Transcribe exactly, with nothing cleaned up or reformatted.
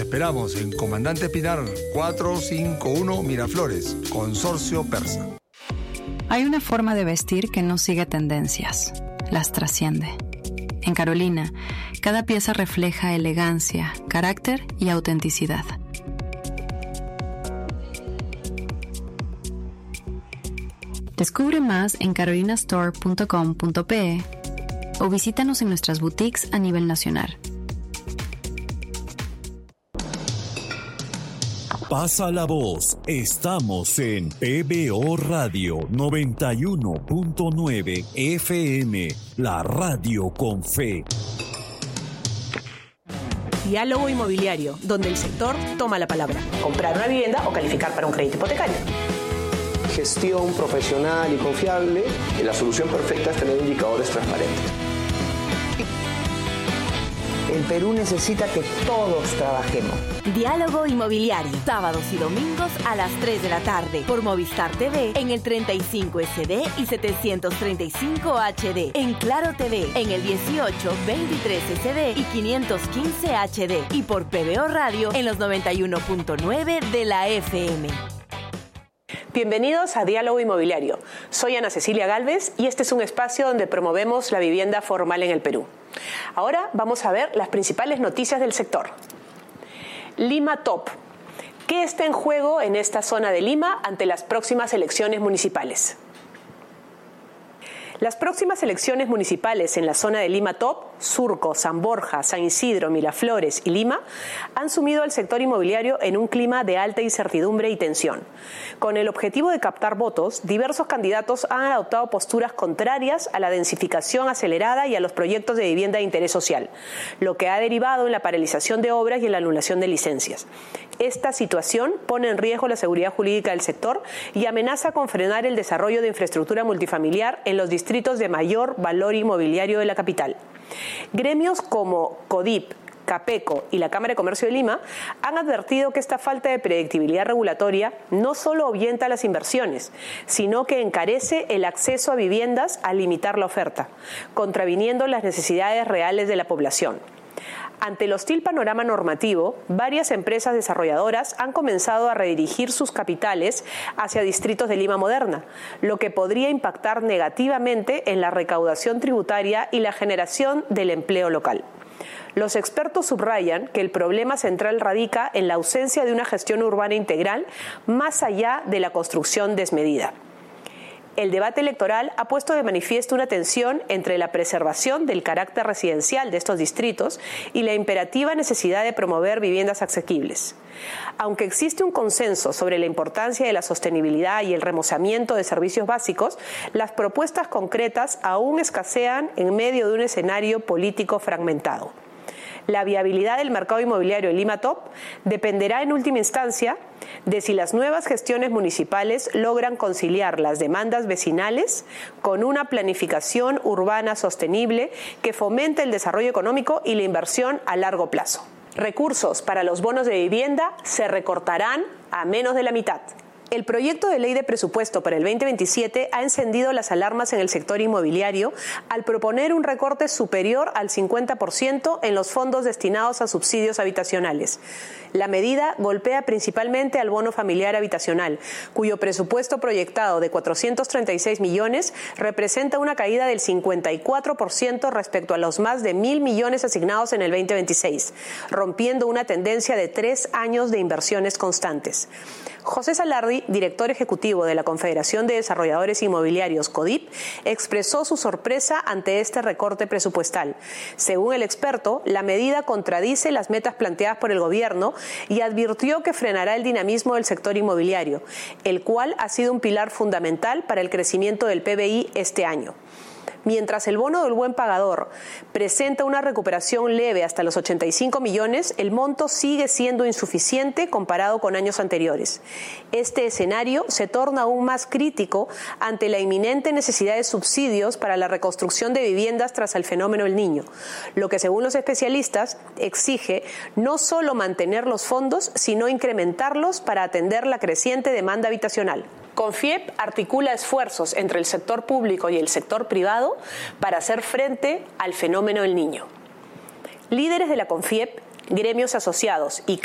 esperamos en Comandante Pinar cuatrocientos cincuenta y uno Miraflores, Consorcio Persa. Hay una forma de vestir que no sigue tendencias, las trasciende. En Carolina, cada pieza refleja elegancia, carácter y autenticidad. Descubre más en carolina store punto com punto pe o visítanos en nuestras boutiques a nivel nacional. Pasa la voz. Estamos en P B O Radio noventa y uno punto nueve F M, la radio con fe. Diálogo inmobiliario, donde el sector toma la palabra. Comprar una vivienda o calificar para un crédito hipotecario. Gestión profesional y confiable. Y la solución perfecta es tener indicadores transparentes. El Perú necesita que todos trabajemos. Diálogo inmobiliario, sábados y domingos a las tres de la tarde por Movistar T V en el treinta y cinco S D y setecientos treinta y cinco H D, en Claro T V en el dieciocho, veintitrés S D y quinientos quince H D y por P B O Radio en los noventa y uno punto nueve de la F M. Bienvenidos a Diálogo Inmobiliario. Soy Ana Cecilia Gálvez y este es un espacio donde promovemos la vivienda formal en el Perú. Ahora vamos a ver las principales noticias del sector. Lima Top. ¿Qué está en juego en esta zona de Lima ante las próximas elecciones municipales? Las próximas elecciones municipales en la zona de Lima Top, Surco, San Borja, San Isidro, Miraflores y Lima, han sumido al sector inmobiliario en un clima de alta incertidumbre y tensión. Con el objetivo de captar votos, diversos candidatos han adoptado posturas contrarias a la densificación acelerada y a los proyectos de vivienda de interés social, lo que ha derivado en la paralización de obras y en la anulación de licencias. Esta situación pone en riesgo la seguridad jurídica del sector y amenaza con frenar el desarrollo de infraestructura multifamiliar en los distritos de mayor valor inmobiliario de la capital. Gremios como CODIP, CAPECO y la Cámara de Comercio de Lima han advertido que esta falta de predictibilidad regulatoria no solo ahuyenta las inversiones, sino que encarece el acceso a viviendas al limitar la oferta, contraviniendo las necesidades reales de la población. Ante el hostil panorama normativo, varias empresas desarrolladoras han comenzado a redirigir sus capitales hacia distritos de Lima moderna, lo que podría impactar negativamente en la recaudación tributaria y la generación del empleo local. Los expertos subrayan que el problema central radica en la ausencia de una gestión urbana integral más allá de la construcción desmedida. El debate electoral ha puesto de manifiesto una tensión entre la preservación del carácter residencial de estos distritos y la imperativa necesidad de promover viviendas asequibles. Aunque existe un consenso sobre la importancia de la sostenibilidad y el remozamiento de servicios básicos, las propuestas concretas aún escasean en medio de un escenario político fragmentado. La viabilidad del mercado inmobiliario en Lima Top dependerá en última instancia de si las nuevas gestiones municipales logran conciliar las demandas vecinales con una planificación urbana sostenible que fomente el desarrollo económico y la inversión a largo plazo. Recursos para los bonos de vivienda se recortarán a menos de la mitad. El proyecto de ley de presupuesto para el veinte veintisiete ha encendido las alarmas en el sector inmobiliario al proponer un recorte superior al cincuenta por ciento en los fondos destinados a subsidios habitacionales. La medida golpea principalmente al bono familiar habitacional, cuyo presupuesto proyectado de cuatrocientos treinta y seis millones representa una caída del cincuenta y cuatro por ciento respecto a los más de mil millones asignados en el veinte veintiséis, rompiendo una tendencia de tres años de inversiones constantes. José Salardi, director ejecutivo de la Confederación de Desarrolladores Inmobiliarios CODIP, expresó su sorpresa ante este recorte presupuestal. Según el experto, la medida contradice las metas planteadas por el gobierno y advirtió que frenará el dinamismo del sector inmobiliario, el cual ha sido un pilar fundamental para el crecimiento del P B I este año. Mientras el bono del buen pagador presenta una recuperación leve hasta los ochenta y cinco millones, el monto sigue siendo insuficiente comparado con años anteriores. Este escenario se torna aún más crítico ante la inminente necesidad de subsidios para la reconstrucción de viviendas tras el fenómeno El Niño, lo que según los especialistas exige no solo mantener los fondos, sino incrementarlos para atender la creciente demanda habitacional. CONFIEP articula esfuerzos entre el sector público y el sector privado para hacer frente al fenómeno El Niño. Líderes de la CONFIEP, gremios asociados y